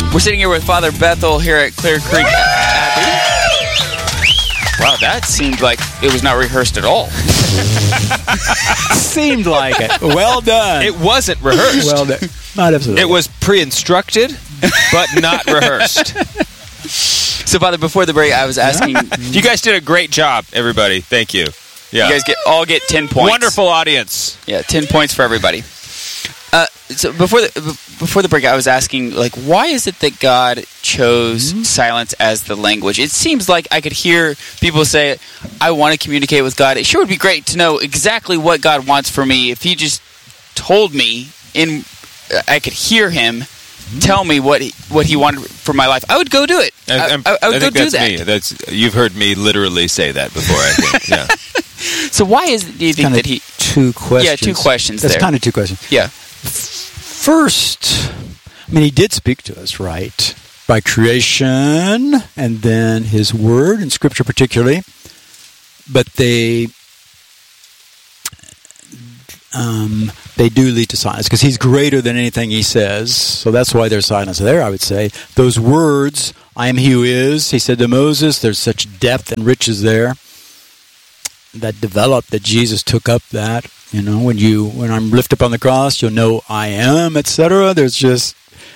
We're sitting here with Father Bethel here at Clear Creek Abbey. Wow, that seemed like it was not rehearsed at all. Seemed like it. Well done. It wasn't rehearsed. Well done. Not absolutely. It was pre-instructed, but not rehearsed. So, Father, before the break, I was asking... You guys did a great job, everybody. Thank you. Yeah. You guys all get 10 points. Wonderful audience. Yeah, 10 points for everybody. So before the break, I was asking, like, why is it that God chose silence as the language? It seems like I could hear people say, I want to communicate with God. It sure would be great to know exactly what God wants for me. If he just told me, I could hear him tell me what he wanted for my life, I would go do it. I would go do that. You've heard me literally say that before, I think. Yeah. So why do you think that he... Two questions. Yeah, two questions That's there. kind of two questions. Yeah. First, I mean, he did speak to us, right? By creation, and then his word, in Scripture particularly. But they do lead to silence, because he's greater than anything he says. So that's why there's silence there, I would say. Those words, I am he who is, he said to Moses, there's such depth and riches there that developed, that Jesus took up that. You know, when I'm lifted up on the cross, you'll know I am, etc. There's just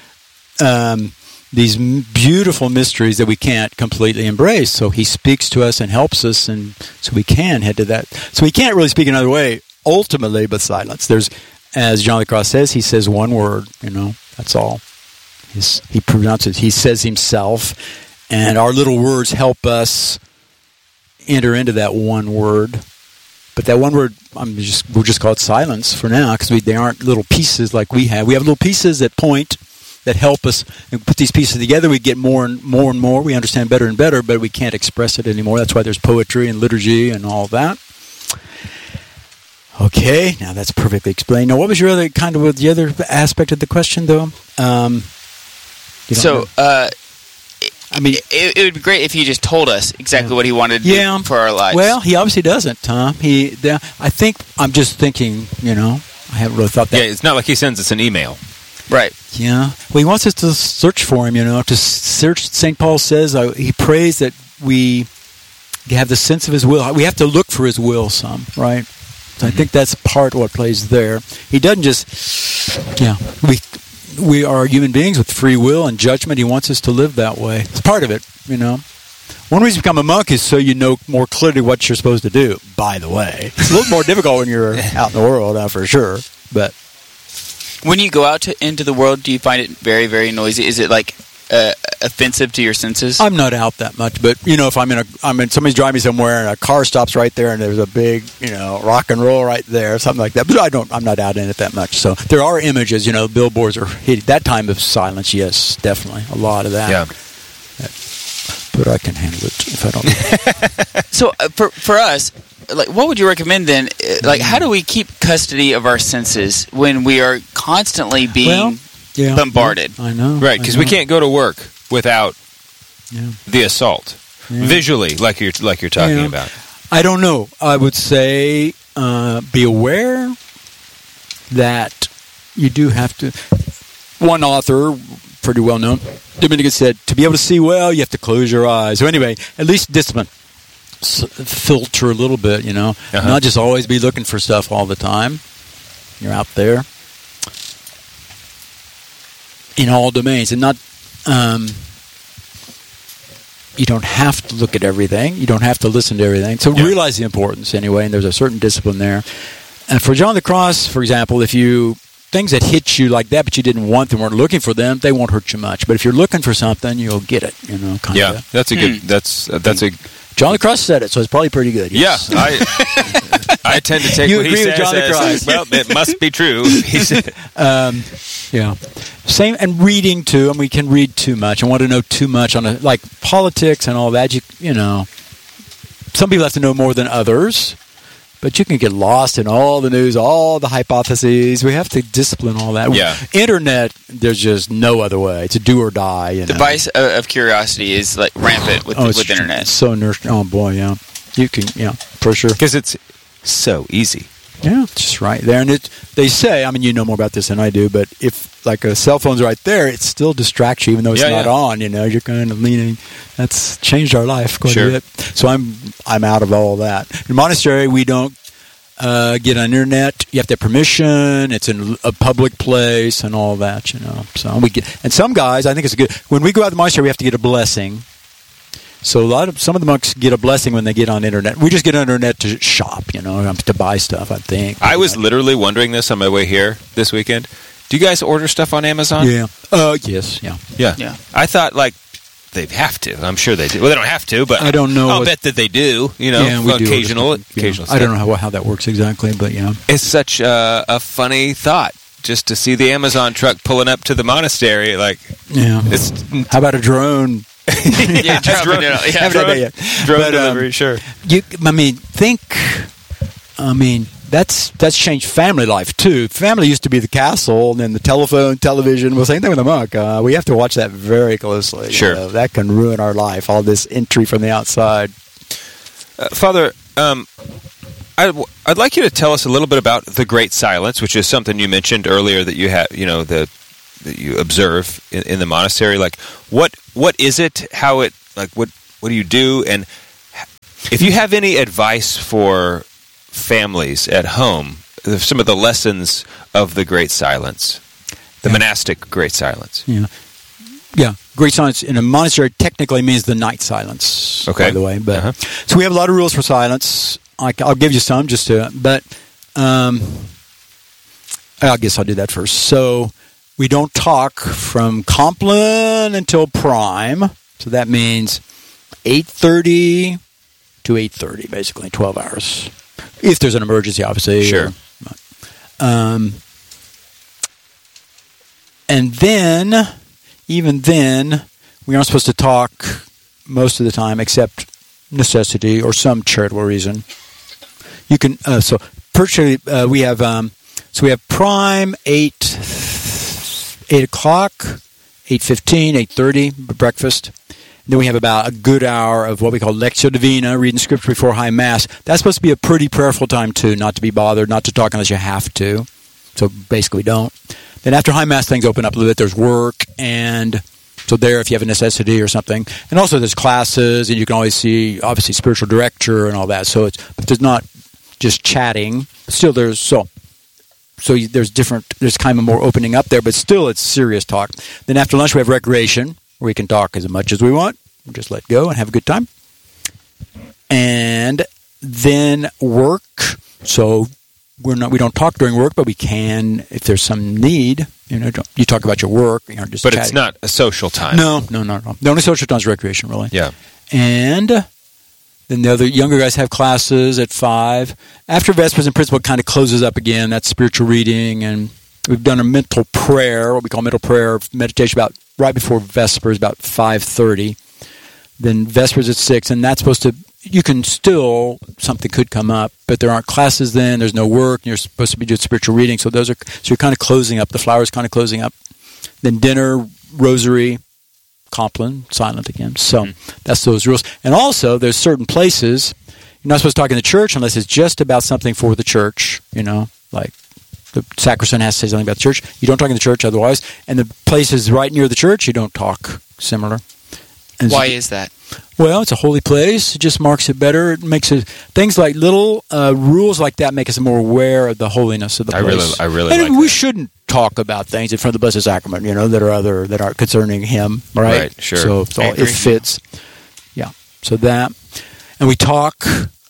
these beautiful mysteries that we can't completely embrace. So he speaks to us and helps us, and so we can head to that. So we can't really speak another way, ultimately, but silence. There's, as John the Cross says, he says one word, you know, that's all. He pronounces, he says himself, and our little words help us enter into that one word. But that one word, we'll just call it silence for now, because they aren't little pieces like we have. We have little pieces that point, that help us, and put these pieces together. We get more and more. We understand better and better, but we can't express it anymore. That's why there's poetry and liturgy and all that. Okay, now that's perfectly explained. Now, what was your other the other aspect of the question, though? I mean, it would be great if he just told us exactly what he wanted to do for our lives. Well, he obviously doesn't, Tom. I think, I'm just thinking, you know, I haven't really thought that. Yeah, it's not like he sends us an email. Right. Yeah. Well, he wants us to search for him, you know, to search. St. Paul says, he prays that we have the sense of his will. We have to look for his will some, right? So I think that's part of what plays there. He doesn't just, we are human beings with free will and judgment. He wants us to live that way. It's part of it, you know. One reason you become a monk is so you know more clearly what you're supposed to do, by the way. It's a little more difficult when you're out in the world, for sure. But when you go out into the world, do you find it very, very noisy? Is it like offensive to your senses? I'm not out that much, but you know, if somebody's driving me somewhere and a car stops right there and there's a big, you know, rock and roll right there, something like that. But I'm not out in it that much. So there are images, you know, billboards are hitting that time of silence. Yes, definitely a lot of that. Yeah. But I can handle it if I don't. So for us, like, what would you recommend then? Like, how do we keep custody of our senses when we are constantly being bombarded? I know. Right, because we can't go to work without the assault. Visually, like you're talking about. I don't know. I would say be aware that you do have to. One author, pretty well known, Dominican, said, to be able to see well, you have to close your eyes. So anyway, at least discipline. Filter a little bit, you know. Not just always be looking for stuff all the time. You're out there in all domains, and not you don't have to look at everything, you don't have to listen to everything, so realize the importance anyway, and there's a certain discipline there. And for John the Cross, for example, if you things that hit you like that but you didn't want them, weren't looking for them, they won't hurt you much. But if you're looking for something, you'll get it, you know. That's a good that's a John the Cross said it, so it's probably pretty good. Yes. Yeah, I tend to take what he says John the Cross. Well, it must be true. He said. Same, and reading too. And we can read too much and want to know too much on like politics and all that. You know, some people have to know more than others, but you can get lost in all the news, all the hypotheses. We have to discipline all that. Yeah. Internet, there's just no other way. It's a do or die. You know? The vice of curiosity is like rampant with internet. It's so nurturing. Oh boy, yeah. You can, for sure. Because it's so easy. Yeah, just right there. And they say, I mean, you know more about this than I do, but if like a cell phone's right there, it still distracts you, even though it's not on. You know, you're kind of leaning. That's changed our life quite a bit. So I'm out of all that. In monastery, we don't get on internet. You have to have permission. It's in a public place and all that. You know, so we get. And some guys, I think it's good. When we go out of the monastery, we have to get a blessing. So some of the monks get a blessing when they get on internet. We just get on internet to shop, you know, to buy stuff, I think. I was literally wondering this on my way here this weekend. Do you guys order stuff on Amazon? Yeah. Yes. Yeah. Yeah. I thought, like, they have to. I'm sure they do. Well, they don't have to, but I don't know. I'll bet that they do, you know, yeah, we occasional do. Stuff. I don't know how that works exactly, but yeah. It's such a funny thought just to see the Amazon truck pulling up to the monastery. Like, yeah. How about a drone? Yeah, drone delivery, sure. That's changed family life too. Family used to be the castle, and then the telephone, television. Well, same thing with the monk. We have to watch that very closely. Sure, you know, that can ruin our life. All this entry from the outside. Father, I'd like you to tell us a little bit about the Great Silence, which is something you mentioned earlier that you have, you know, that you observe in the monastery. Like, what is it? How it, like, what do you do? And if you have any advice for families at home, some of the lessons of the Great Silence, the monastic Great Silence. Yeah. Great silence in a monastery technically means the night silence. Okay. By the way, but so we have a lot of rules for silence. I'll give you some just to, but I guess I'll do that first. So we don't talk from Compline until prime. So that means 8:30 to 8:30, basically 12 hours. If there's an emergency, obviously. Sure. And then, even then, we aren't supposed to talk most of the time, except necessity or some charitable reason. You can we have we have prime 8 o'clock, 8:15, 8:30 breakfast. And then we have about a good hour of what we call Lectio Divina, reading scripture before High Mass. That's supposed to be a pretty prayerful time too, not to be bothered, not to talk unless you have to. So basically, don't. Then after High Mass, things open up a little bit. There's work, and so there, if you have a necessity or something, and also there's classes, and you can always see obviously spiritual director and all that. So but there's not just chatting. Still, there's there's kind of more opening up there, but still it's serious talk. Then after lunch we have recreation, where we can talk as much as we want, just let go and have a good time. And then work. So we don't talk during work, but we can if there's some need. You know, you talk about your work. You aren't just but chatting. It's not a social time. No. The only social time is recreation, really. Yeah. And then the other younger guys have classes at 5. After Vespers, in principle, it kind of closes up again. That's spiritual reading, and we've done a mental prayer, what we call mental prayer meditation, about right before Vespers, about 5:30. Then Vespers at 6, and that's supposed to. You can still, something could come up, but there aren't classes then. There's no work. And you're supposed to be doing spiritual reading, so you're kind of closing up. The flower's kind of closing up. Then dinner, rosary, Compline, silent again. So that's those rules. And also, there's certain places you're not supposed to talk in the church unless it's just about something for the church. You know, like the sacristan has to say something about the church. You don't talk in the church otherwise. And the places right near the church, you don't talk similar. And why is that? Well, it's a holy place. It just marks it better. It makes it things like little rules like that make us more aware of the holiness of the place. I really and like we that. Shouldn't talk about things in front of the Blessed Sacrament, you know, that are concerning Him, right? Right, sure. So it fits. Yeah. So that, and we talk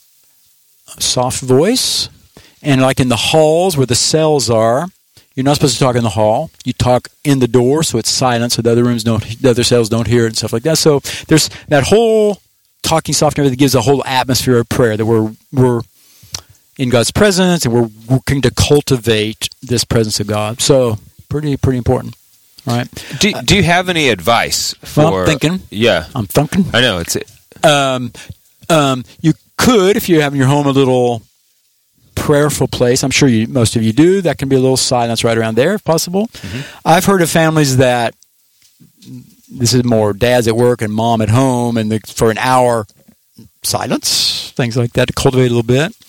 soft voice, and like in the halls where the cells are. You're not supposed to talk in the hall. You talk in the door, so it's silent, so the other cells don't hear it and stuff like that. So there's that whole talking soft and everything gives a whole atmosphere of prayer that we're in God's presence and we're working to cultivate this presence of God. So pretty important, all right? Do you have any advice for? Well, I'm thinking. Yeah, I'm thinking. I know it's. You could, if you have in your home a little prayerful place. I'm sure most of you do. That can be a little silence right around there, if possible. Mm-hmm. I've heard of families that this is more dad's at work and mom at home, and for an hour, silence, things like that to cultivate a little bit.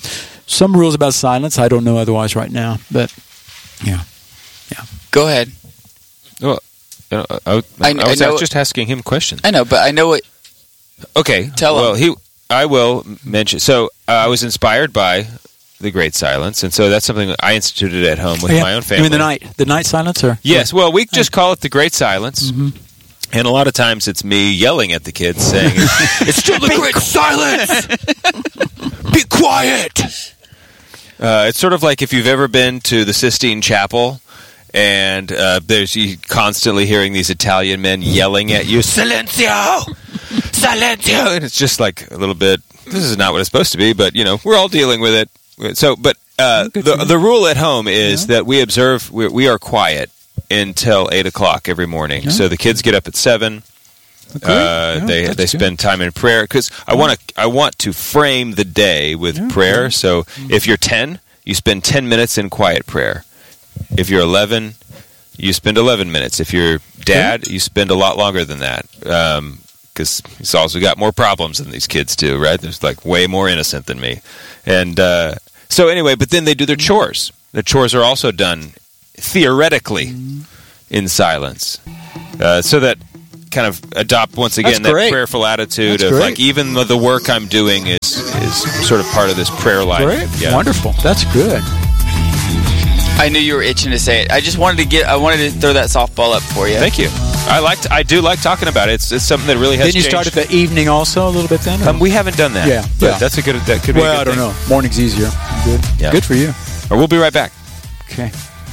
some rules about silence. I don't know otherwise right now, but yeah. Go ahead. Well, I was just asking him questions. I know, but I know what. Okay. Tell him. I will mention. So I was inspired by the Great Silence, and so that's something that I instituted at home with my own family. You mean the night silence, or yes? Well, we just call it the Great Silence, and a lot of times it's me yelling at the kids, saying, "It's still the Great Silence. Be quiet." It's sort of like if you've ever been to the Sistine Chapel. And there's you constantly hearing these Italian men yelling at you, "Silenzio! Silenzio!" And it's just like a little bit, this is not what it's supposed to be, but, we're all dealing with it. So, but the rule at home is that we observe, we are quiet until 8 o'clock every morning. Yeah. So the kids get up at 7. They spend time in prayer. Because I want to frame the day with prayer. Yeah. So if you're 10, you spend 10 minutes in quiet prayer. If you're 11, you spend 11 minutes. If you're dad, you spend a lot longer than that. Because he's also got more problems than these kids do, right? There's like way more innocent than me. And so anyway, but then they do their chores. The chores are also done theoretically in silence. So that kind of adopt, once again, that prayerful attitude of like, even the work I'm doing is sort of part of this prayer life. Great. Yeah. Wonderful. That's good. I knew you were itching to say it. I wanted to throw that softball up for you. Thank you. I do like talking about it. It's something that really has changed. Didn't you start at the evening also a little bit then? We haven't done that. Yeah. But that could be a good thing. I don't know. Morning's easier. Good. Yeah. Good for you. Or we'll be right back. Okay.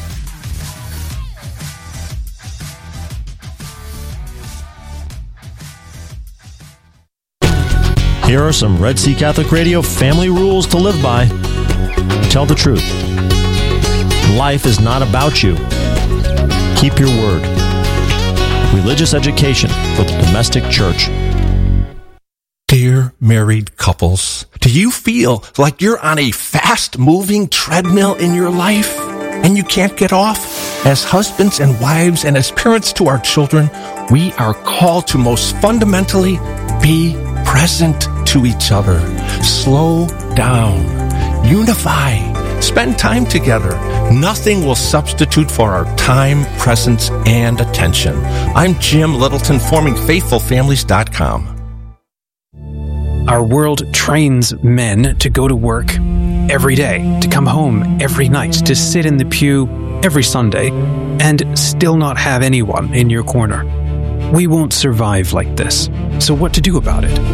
Here are some Red Sea Catholic Radio family rules to live by. Tell the truth. Life is not about you. Keep your word. Religious education for the domestic church. Dear married couples, do you feel like you're on a fast-moving treadmill in your life and you can't get off? As husbands and wives and as parents to our children, we are called to most fundamentally be present to each other. Slow down. Unify. Spend time together. Nothing will substitute for our time, presence, and attention. I'm Jim Littleton, forming FaithfulFamilies.com. Our world trains men to go to work every day, to come home every night, to sit in the pew every Sunday, and still not have anyone in your corner. We won't survive like this. So what to do about it?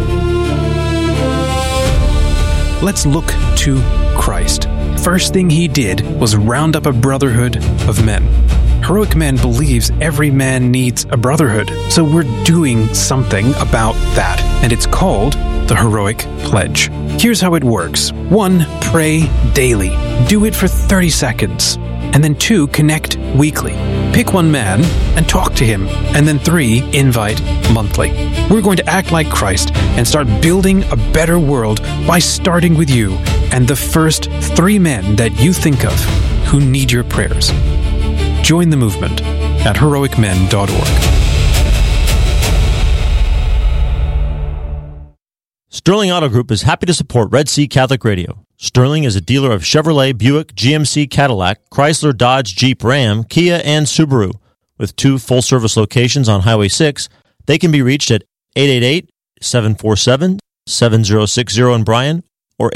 Let's look to Christ. First thing he did was round up a brotherhood of men. Heroic Men believes every man needs a brotherhood, so we're doing something about that, and it's called the Heroic Pledge. Here's how it works. 1, pray daily. Do it for 30 seconds. And then 2, connect weekly. Pick one man and talk to him. And then 3, invite monthly. We're going to act like Christ and start building a better world by starting with you and the first 3 men that you think of who need your prayers. Join the movement at heroicmen.org. Sterling Auto Group is happy to support Red Sea Catholic Radio. Sterling is a dealer of Chevrolet, Buick, GMC, Cadillac, Chrysler, Dodge, Jeep, Ram, Kia, and Subaru. With 2 full-service locations on Highway 6, they can be reached at 888-747-7060 in Bryan or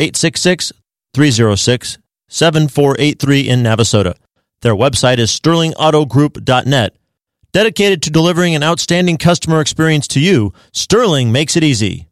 866-306-7483 in Navasota. Their website is sterlingautogroup.net. Dedicated to delivering an outstanding customer experience to you, Sterling makes it easy.